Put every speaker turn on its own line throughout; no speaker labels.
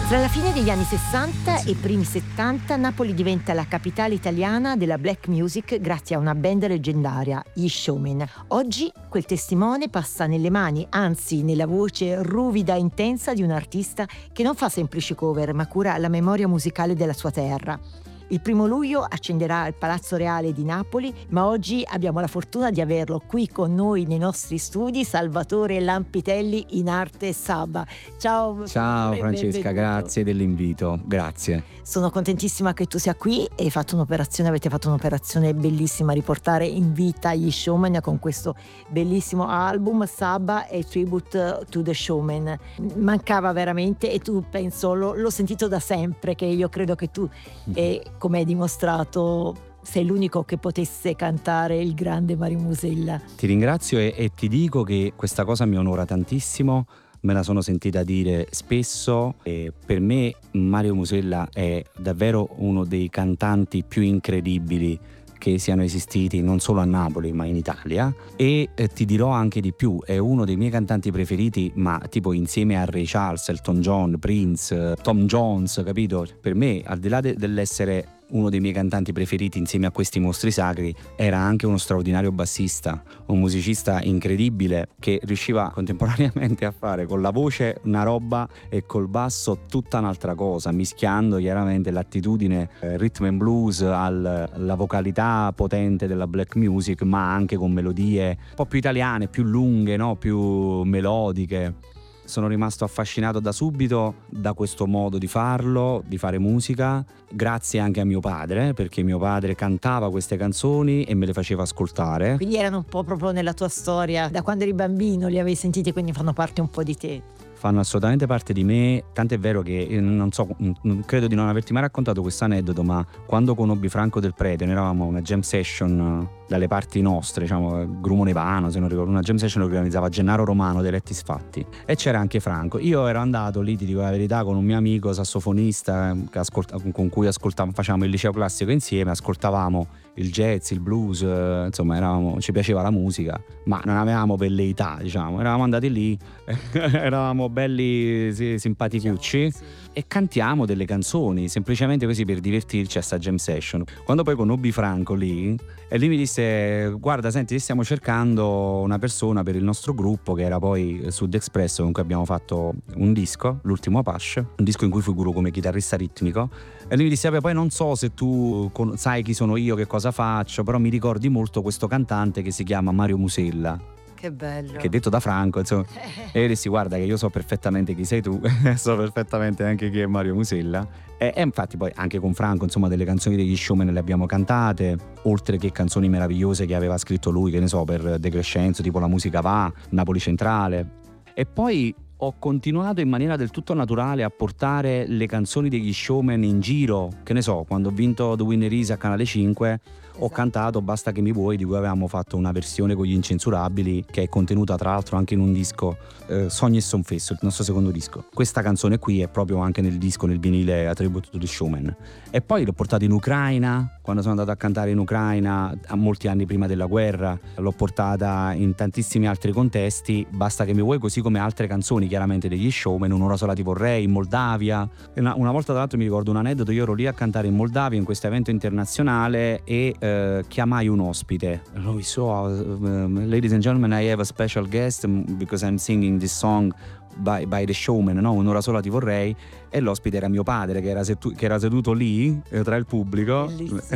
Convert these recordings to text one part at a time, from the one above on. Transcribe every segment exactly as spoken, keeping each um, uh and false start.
Tra la fine degli anni sessanta e i primi settanta, Napoli diventa la capitale italiana della black music grazie a una band leggendaria, gli Showmen. Oggi quel testimone passa nelle mani, anzi nella voce ruvida e intensa di un artista che non fa semplici cover, ma cura la memoria musicale della sua terra. Il primo luglio accenderà al Palazzo Reale di Napoli, ma oggi abbiamo la fortuna di averlo qui con noi nei nostri studi, Salvatore Lampitelli, in arte Sabba. Ciao.
Ciao Francesca,
benvenuto.
Grazie dell'invito, grazie.
Sono contentissima che tu sia qui e hai fatto un'operazione, avete fatto un'operazione bellissima, riportare in vita gli Showmen con questo bellissimo album Sabba e Tribute to the Showmen. Mancava veramente, e tu penso, lo, l'ho sentito da sempre, che io credo che tu, eh, come hai dimostrato, sei l'unico che potesse cantare il grande Mario Musella.
Ti ringrazio e, e ti dico che questa cosa mi onora tantissimo. Me la sono sentita dire spesso e per me Mario Musella è davvero uno dei cantanti più incredibili che siano esistiti non solo a Napoli ma in Italia, e eh, ti dirò anche di più, è uno dei miei cantanti preferiti, ma tipo insieme a Ray Charles, Elton John, Prince, eh, Tom Jones, capito? Per me, al di là de- dell'essere uno dei miei cantanti preferiti insieme a questi mostri sacri, era anche uno straordinario bassista, un musicista incredibile che riusciva contemporaneamente a fare con la voce una roba e col basso tutta un'altra cosa, mischiando chiaramente l'attitudine eh, rhythm and blues al, alla vocalità potente della black music, ma anche con melodie un po' più italiane, più lunghe, no? Più melodiche. Sono rimasto affascinato da subito da questo modo di farlo, di fare musica, grazie anche a mio padre, perché mio padre cantava queste canzoni e me le faceva ascoltare.
Quindi erano un po' proprio nella tua storia, da quando eri bambino li avevi sentiti, quindi fanno parte un po' di te.
Fanno assolutamente parte di me, tant'è vero che non so, credo di non averti mai raccontato questo aneddoto, ma quando conobbi Franco Del Prete, noi eravamo una jam session dalle parti nostre, diciamo Grumo Nevano, se non ricordo, una jam session che organizzava Gennaro Romano dei Letti Sfatti, e c'era anche Franco. Io ero andato lì, ti dico la verità, con un mio amico sassofonista che ascolta, con cui ascoltavamo, facevamo il liceo classico insieme, ascoltavamo il jazz, il blues, insomma eravamo, ci piaceva la musica, ma non avevamo velleità, diciamo, eravamo andati lì, eravamo belli sì, simpaticucci, sì, e cantiamo delle canzoni semplicemente così per divertirci a sta jam session. Quando poi conobbi Franco lì, e lui mi disse: guarda, senti, stiamo cercando una persona per il nostro gruppo, che era poi Sud Express, con cui abbiamo fatto un disco, l'ultimo Apache, un disco in cui figuro come chitarrista ritmico. E lui mi disse: poi non so se tu sai chi sono io, che cosa faccio, però mi ricordi molto questo cantante che si chiama Mario Musella.
Che bello.
Che detto da Franco, insomma. E io dissi: guarda che io so perfettamente chi sei tu, so perfettamente anche chi è Mario Musella. E, e infatti poi anche con Franco, insomma, delle canzoni degli Showmen le abbiamo cantate, oltre che canzoni meravigliose che aveva scritto lui, che ne so, per De Crescenzo, tipo La musica va, Napoli Centrale. E poi ho continuato in maniera del tutto naturale a portare le canzoni degli Showmen in giro, che ne so, quando ho vinto The Winner Is a Canale cinque, esatto, ho cantato Basta che mi vuoi, di cui avevamo fatto una versione con gli Incensurabili, che è contenuta tra l'altro anche in un disco, eh, Sogni e Sonfesso, il nostro secondo disco. Questa canzone qui è proprio anche nel disco, nel vinile A Tribute to the Showmen. E poi l'ho portata in Ucraina, quando sono andato a cantare in Ucraina a molti anni prima della guerra, l'ho portata in tantissimi altri contesti, Basta che mi vuoi, così come altre canzoni chiaramente degli Showmen, Un'ora sola ti vorrei, in Moldavia. Una, una volta tra l'altro mi ricordo un aneddoto, io ero lì a cantare in Moldavia in questo evento internazionale e eh, chiamai un ospite. Lui so, uh, ladies and gentlemen, I have a special guest because I'm singing this song by, by the Showmen, no? Un'ora sola ti vorrei. E l'ospite era mio padre, che era, setu- che era seduto lì eh, tra il pubblico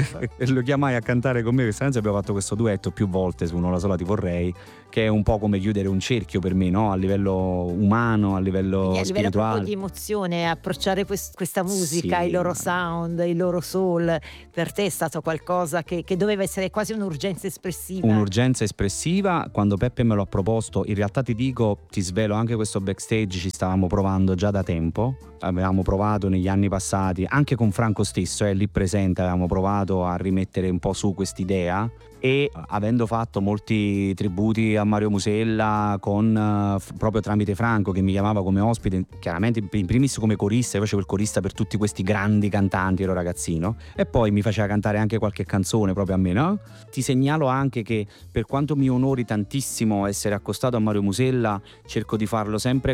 e lo chiamai a cantare con me. Questa canzone, abbiamo fatto questo duetto più volte su Un'ora sola ti vorrei, che è un po' come chiudere un cerchio per me, no? A livello umano, a livello
Quindi a
spirituale,
livello proprio di emozione, approcciare quest- questa musica,
sì,
i loro sound, i loro soul, per te è stato qualcosa che, che doveva essere quasi un'urgenza espressiva.
Un'urgenza espressiva. Quando Peppe me l'ha proposto, in realtà ti dico, ti svelo anche questo backstage, ci stavamo provando già da tempo, avevamo provato negli anni passati, anche con Franco stesso, eh, lì presente, avevamo provato a rimettere un po' su quest'idea, e avendo fatto molti tributi a Mario Musella con uh, f- proprio tramite Franco, che mi chiamava come ospite, chiaramente in primis come corista, io facevo il corista per tutti questi grandi cantanti, ero ragazzino, e poi mi faceva cantare anche qualche canzone proprio a me, no? Ti segnalo anche che per quanto mi onori tantissimo essere accostato a Mario Musella, cerco di farlo sempre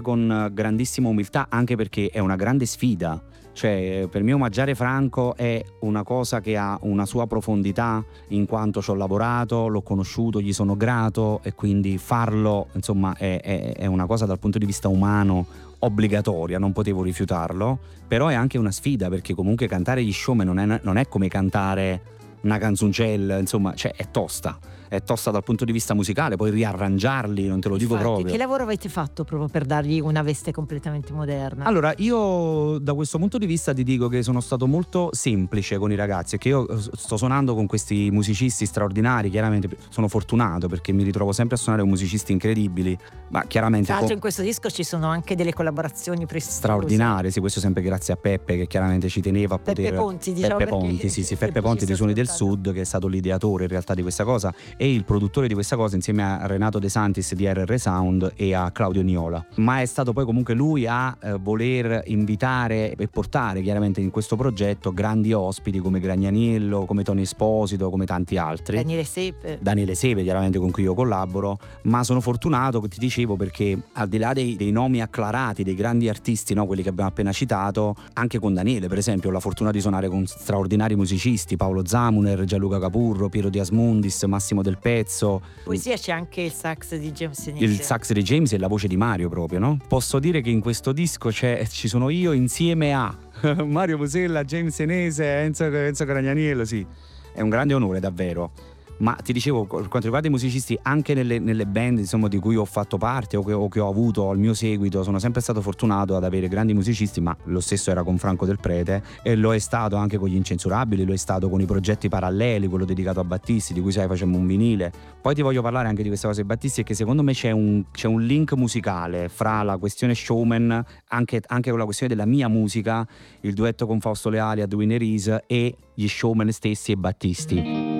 con grandissima umiltà, anche perché è una grande sfida. Cioè, per me omaggiare Franco è una cosa che ha una sua profondità, in quanto ci ho lavorato, l'ho conosciuto, gli sono grato, e quindi farlo, insomma, è, è, è una cosa dal punto di vista umano obbligatoria, non potevo rifiutarlo. Però è anche una sfida, perché comunque cantare gli Showman non è, non è come cantare una canzoncella, insomma, cioè è tosta. È tosta dal punto di vista musicale, poi riarrangiarli, non te lo dico
Infatti,
proprio.
che lavoro avete fatto proprio per dargli una veste completamente moderna?
Allora, io da questo punto di vista ti dico che sono stato molto semplice con i ragazzi, che io sto suonando con questi musicisti straordinari. Chiaramente sono fortunato perché mi ritrovo sempre a suonare con musicisti incredibili, ma chiaramente
Tra l'altro
co-
in questo disco ci sono anche delle collaborazioni prestigiose.
straordinarie, sì, questo sempre grazie a Peppe, che chiaramente ci teneva a
Peppe
poter
Ponti, diciamo,
Peppe
perché
Ponti, sì, sì,
è
Peppe Ponti dei
semplice
Suoni del
ascoltarlo.
Sud, che è stato l'ideatore in realtà di questa cosa e il produttore di questa cosa, insieme a Renato De Santis di R R Sound e a Claudio Niola. Ma è stato poi comunque lui a eh, voler invitare e portare chiaramente in questo progetto grandi ospiti come Gragnaniello, come Tony Esposito, come tanti altri.
Daniele Sepe.
Daniele Sepe, chiaramente, con cui io collaboro. Ma sono fortunato, ti dicevo, perché al di là dei, dei nomi acclarati, dei grandi artisti, no, quelli che abbiamo appena citato, anche con Daniele per esempio ho la fortuna di suonare con straordinari musicisti: Paolo Zamuner, Gianluca Capurro, Piero Di Asmundis, Massimo Del Pezzo.
Poesia c'è anche il sax di James Senese.
Il sax di James e la voce di Mario proprio, no? Posso dire che in questo disco c'è, ci sono io insieme a Mario Musella, James Senese, Enzo, Enzo Gragnaniello, sì. È un grande onore davvero. Ma ti dicevo, per quanto riguarda i musicisti, anche nelle, nelle band, insomma, di cui ho fatto parte o che, o che ho avuto al mio seguito, sono sempre stato fortunato ad avere grandi musicisti. Ma lo stesso era con Franco Del Prete, e lo è stato anche con gli Incensurabili, lo è stato con i progetti paralleli, quello dedicato a Battisti, di cui sai facemmo un vinile. Poi ti voglio parlare anche di questa cosa di Battisti, e che secondo me c'è un, c'è un link musicale fra la questione showman, anche, anche con la questione della mia musica, il duetto con Fausto Leali a The Winner Is, e gli Showman stessi e Battisti.